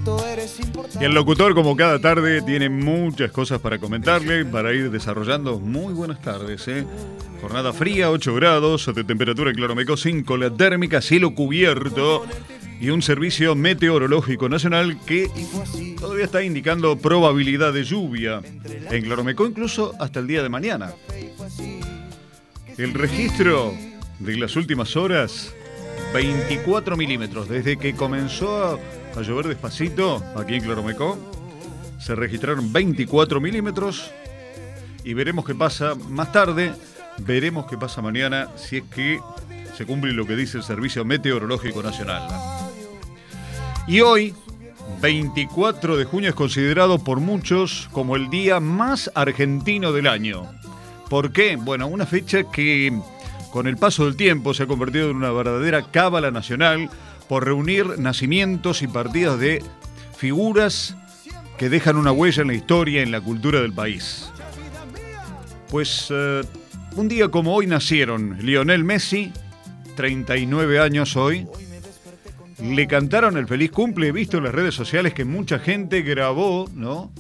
Y el locutor, como cada tarde, tiene muchas cosas para comentarle, para ir desarrollando. Muy buenas tardes, Jornada fría, 8 grados de temperatura en Claromecó, 5 la térmica, cielo cubierto y un servicio meteorológico nacional que todavía está indicando probabilidad de lluvia en Claromecó, incluso hasta el día de mañana. El registro de las últimas horas, 24 milímetros. Desde que comenzó a llover despacito aquí en Claromecó, se registraron 24 milímetros y veremos qué pasa más tarde, veremos qué pasa mañana, si es que se cumple lo que dice el Servicio Meteorológico Nacional. Y hoy, 24 de junio, es considerado por muchos como el día más argentino del año. ¿Por qué? Bueno, una fecha que con el paso del tiempo se ha convertido en una verdadera cábala nacional por reunir nacimientos y partidas de figuras que dejan una huella en la historia y en la cultura del país. Pues un día como hoy nacieron Lionel Messi, 39 años hoy. Le cantaron el feliz cumple. He visto en las redes sociales que mucha gente grabó, ¿no?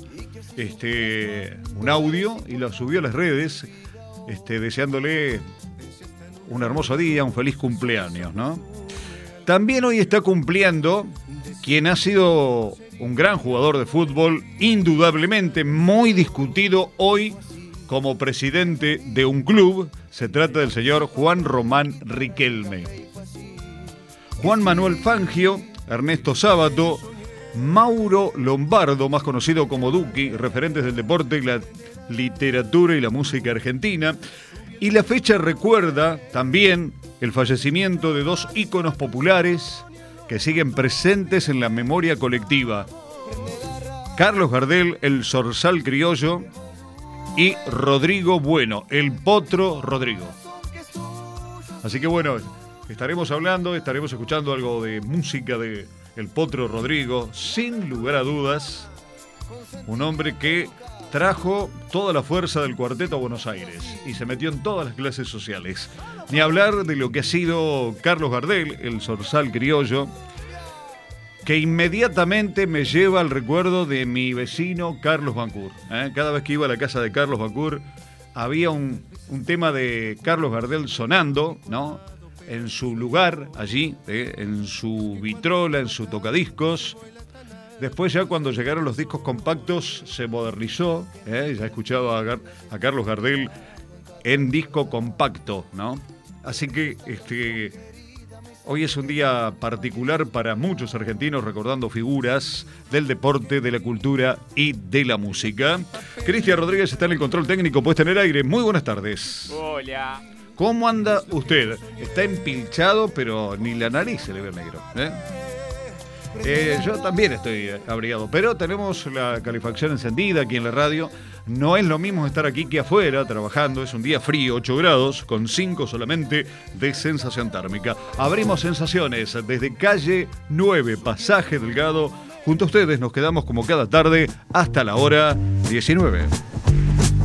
Un audio y lo subió a las redes, deseándole un hermoso día, un feliz cumpleaños, ¿no? También hoy está cumpliendo quien ha sido un gran jugador de fútbol, indudablemente muy discutido hoy como presidente de un club. Se trata del señor Juan Román Riquelme. Juan Manuel Fangio, Ernesto Sábato, Mauro Lombardo, más conocido como Duki, referentes del deporte, la literatura y la música argentina. Y la fecha recuerda también el fallecimiento de dos íconos populares que siguen presentes en la memoria colectiva. Carlos Gardel, el zorzal criollo, y Rodrigo Bueno, el potro Rodrigo. Así que bueno, estaremos escuchando algo de música de el potro Rodrigo, sin lugar a dudas, un hombre que trajo toda la fuerza del cuarteto a Buenos Aires y se metió en todas las clases sociales. Ni hablar de lo que ha sido Carlos Gardel, el zorzal criollo, que inmediatamente me lleva al recuerdo de mi vecino Carlos Bancour. Cada vez que iba a la casa de Carlos Bancour había un tema de Carlos Gardel sonando, ¿no? En su lugar, allí, en su vitrola, en su tocadiscos. Después ya cuando llegaron los discos compactos se modernizó, ya he escuchado a Carlos Gardel en disco compacto, ¿no? Así que hoy es un día particular para muchos argentinos, recordando figuras del deporte, de la cultura y de la música. Cristian Rodríguez está en el control técnico, puesta en el aire. Muy buenas tardes. Hola. ¿Cómo anda usted? Está empilchado, pero ni la nariz se le ve negro, yo también estoy abrigado, pero tenemos la calefacción encendida aquí en la radio. No es lo mismo estar aquí que afuera trabajando. Es un día frío, 8 grados, con 5 solamente de sensación térmica. Abrimos sensaciones desde calle 9, Pasaje Delgado. Junto a ustedes nos quedamos como cada tarde hasta la hora 19.